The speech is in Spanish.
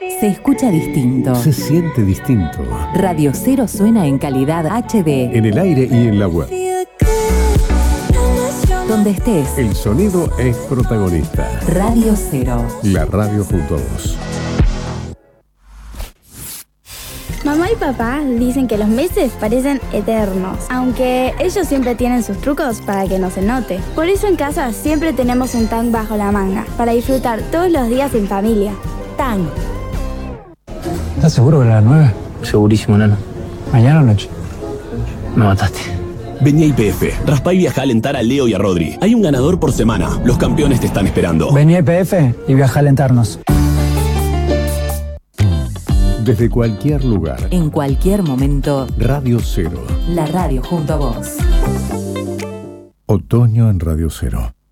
Se escucha distinto. Se siente distinto. Radio Cero suena en calidad HD. En el aire y en la web. Donde estés. El sonido es protagonista. Radio Cero. La radio junto a vos. Mamá y papá dicen que los meses parecen eternos, aunque ellos siempre tienen sus trucos para que no se note. Por eso en casa siempre tenemos un Tang bajo la manga, para disfrutar todos los días en familia. Tang. ¿Estás seguro que era las 9? Segurísimo, nano. ¿Mañana o noche? Me mataste. Vení a YPF, raspá y viajá a alentar a Leo y a Rodri. Hay un ganador por semana. Los campeones te están esperando. Vení a YPF y viajá a alentarnos. Desde cualquier lugar. En cualquier momento. Radio Cero. La radio junto a vos. Otoño en Radio Cero.